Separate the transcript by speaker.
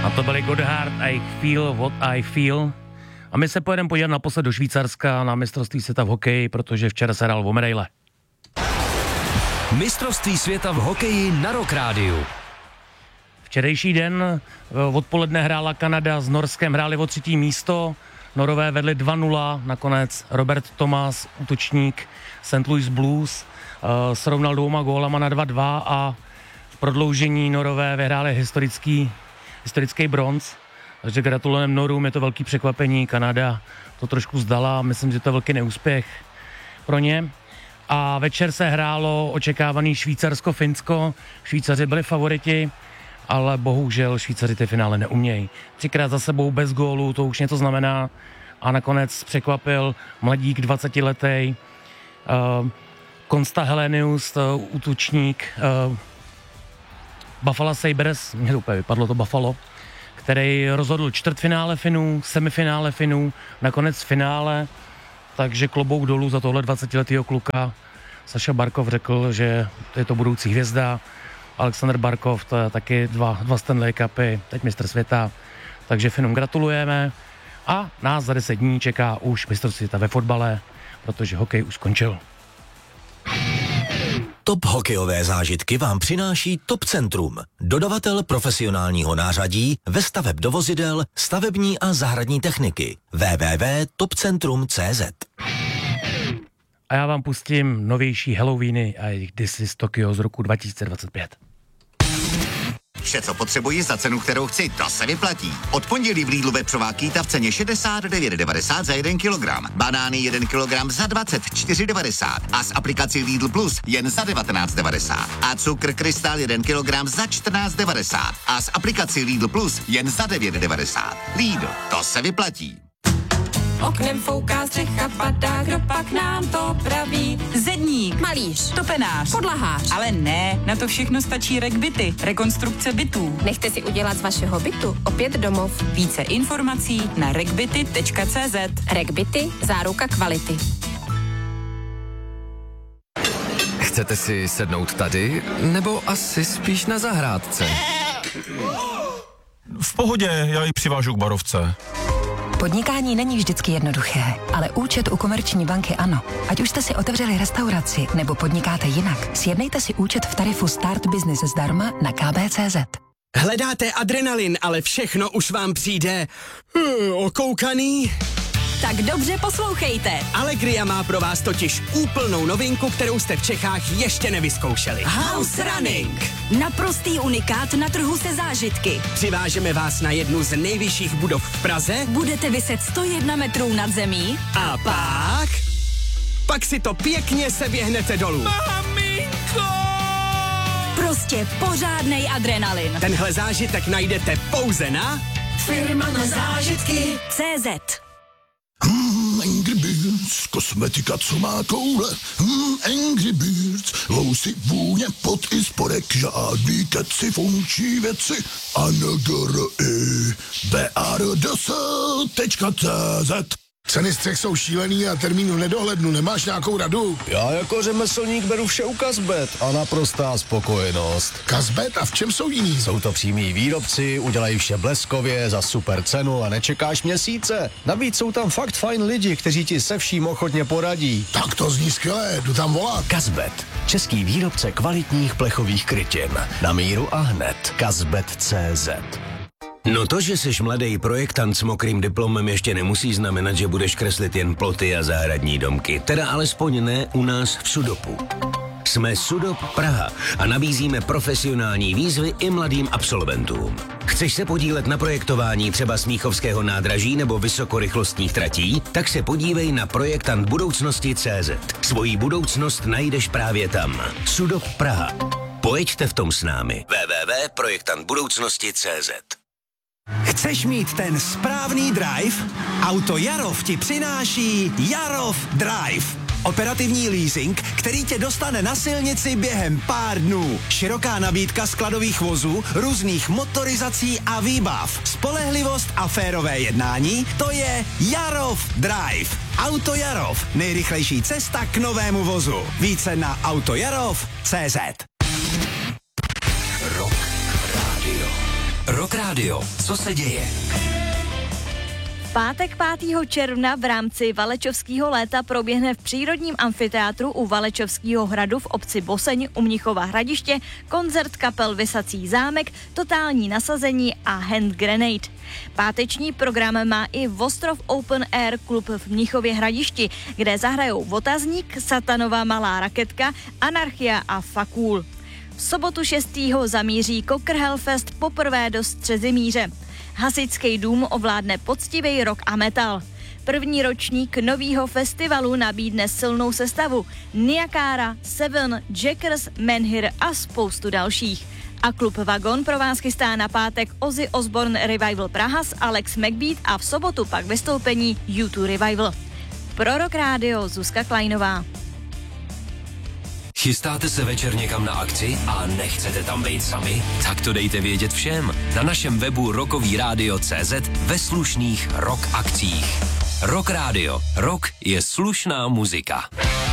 Speaker 1: A to byly Godhard, I Feel What I Feel. A my se pojedeme podívat naposled do Švýcarska na mistrovství světa v hokeji, protože včera se hrál v Omereille.
Speaker 2: Mistrovství světa v hokeji na Rock Rádiu.
Speaker 1: Včerejší den odpoledne hrála Kanada s Norskem, hráli o 3. místo. Norové vedli 2-0, nakonec Robert Thomas, útočník St. Louis Blues, srovnal 2 gólama na 2-2 a v prodloužení Norové vyhráli historický bronz. Takže gratulujeme Norům, je to velký překvapení. Kanada to trošku zdala, myslím, že to je velký neúspěch pro ně. A večer se hrálo očekávaný Švýcarsko-Finsko. Švýcaři byli favoriti, ale bohužel Švýcaři ty finále neumějí. 3krát za sebou bez gólu, to už něco znamená. A nakonec překvapil mladík 20letý Konsta Helenius, útočník Buffalo Sabres, mě to úplně vypadlo to Buffalo, který rozhodl čtvrtfinále Finů, semifinále Finů, nakonec finále, takže klobouk dolů za tohle 20letýho kluka. Saša Barkov řekl, že je to budoucí hvězda. Alexander Barkov, to je taky dva Stanley Cupy, teď mistr světa, takže Finům gratulujeme. A nás za 10 dní čeká už mistrovství světa ve fotbale, protože hokej už skončil.
Speaker 3: Top hokejové zážitky vám přináší Top Centrum, dodavatel profesionálního nářadí ve staveb do vozidel, stavební a zahradní techniky. www.topcentrum.cz.
Speaker 1: A já vám pustím novější Halloweeny a jejich This is Tokyo z roku 2025.
Speaker 4: Vše, co potřebuji za cenu, kterou chci, to se vyplatí. Od pondělí v Lidlu vepřová kýta v ceně 69,90 za 1 kilogram. Banány 1 kilogram za 24,90 a s aplikací Lidl Plus jen za 19,90. A cukr Krystal 1 kilogram za 14,90 a s aplikací Lidl Plus jen za 9,90. Lidl, to se vyplatí.
Speaker 5: Oknem fouká střecha, padá, kdo pak nám to praví?
Speaker 6: Zedník,
Speaker 5: Malíř,
Speaker 6: topenář,
Speaker 5: podlahář.
Speaker 6: ale ne, na to všechno stačí RegBity, rekonstrukce bytů.
Speaker 5: Nechte si udělat z vašeho bytu opět domov.
Speaker 6: Více informací na regbity.cz.
Speaker 5: RegBity, záruka kvality.
Speaker 2: Chcete si sednout tady, nebo asi spíš na zahrádce?
Speaker 7: V pohodě, já ji přivážu k barovce.
Speaker 8: Podnikání není vždycky jednoduché, ale účet u Komerční banky ano. Ať už jste si otevřeli restauraci nebo podnikáte jinak, sjednejte si účet v tarifu Start Business zdarma na kb.cz.
Speaker 9: Hledáte adrenalin, ale všechno už vám přijde okoukaný?
Speaker 6: Tak dobře poslouchejte.
Speaker 9: Allegria má pro vás totiž úplnou novinku, kterou jste v Čechách ještě nevyzkoušeli.
Speaker 6: House Running. Naprostý unikát na trhu se zážitky.
Speaker 9: Přivážeme vás na jednu z nejvyšších budov v Praze.
Speaker 6: Budete viset 101 metrů nad zemí.
Speaker 9: A pak si to pěkně seběhnete dolů.
Speaker 6: Maminko! Prostě pořádnej adrenalin.
Speaker 9: Tenhle zážitek najdete pouze na
Speaker 6: Firma na zážitky CZ.
Speaker 10: Angry Birds, kosmetika, co má koule. Angry Birds, lousy, vůně, pot i spodek, žádný keci, funkční věci. BARDS.cz. Ceny střech jsou šílený a termín v nedohlednu. Nemáš nějakou radu?
Speaker 11: Já jako řemeslník beru vše u Kazbet a naprostá spokojenost.
Speaker 10: Kazbet? A v čem jsou jiný?
Speaker 11: Jsou to přímí výrobci, udělají vše bleskově, za super cenu a nečekáš měsíce. Navíc jsou tam fakt fajn lidi, kteří ti se vším ochotně poradí.
Speaker 10: Tak to zní skvěle, jdu tam volat.
Speaker 3: Kazbet, český výrobce kvalitních plechových krytin. Na míru a hned. Kazbet.cz. No to, že jsi mladý projektant s mokrým diplomem, ještě nemusí znamenat, že budeš kreslit jen ploty a zahradní domky. Teda alespoň ne u nás v Sudopu. Jsme Sudop Praha a nabízíme profesionální výzvy i mladým absolventům. Chceš se podílet na projektování třeba Smíchovského nádraží nebo vysokorychlostních tratí? Tak se podívej na projektant budoucnosti.cz. Svoji budoucnost najdeš právě tam. Sudop Praha. Pojeďte v tom s námi. www.projektantbudoucnosti.cz.
Speaker 9: Chceš mít ten správný drive? Auto Jarov ti přináší Jarov Drive. Operativní leasing, který tě dostane na silnici během pár dnů. Široká nabídka skladových vozů, různých motorizací a výbav. Spolehlivost a férové jednání, to je Jarov Drive. Auto Jarov, nejrychlejší cesta k novému vozu. Více na autojarov.cz.
Speaker 3: Rock Radio.
Speaker 2: Rock Radio. Co se děje?
Speaker 12: Pátek 5. června v rámci Valečovského léta proběhne v přírodním amfiteátru u Valečovského hradu v obci Boseň u Mnichova Hradiště koncert kapel Visací zámek, Totální nasazení a Hand Grenade. Páteční program má i Vostrov Open Air klub v Mnichově Hradišti, kde zahrajou Votazník, Satanova malá raketka, Anarchia a Fakul. V sobotu 6. zamíří Kokr Hellfest poprvé do Střezimíře. Hasičský dům ovládne poctivý rock a metal. První ročník novýho festivalu nabídne silnou sestavu Niakára, Seven, Jackers, Menhir a spoustu dalších. A klub Vagon pro vás chystá na pátek Ozzy Osbourne Revival Praha s Alex McBeat a v sobotu pak vystoupení U2 Revival. Pro Rock Radio Zuzka Kleinová.
Speaker 2: Chystáte se večer někam na akci a nechcete tam být sami? Tak to dejte vědět všem na našem webu rockovyradio.cz ve slušných rock akcích. Rock Radio. Rock je slušná muzika.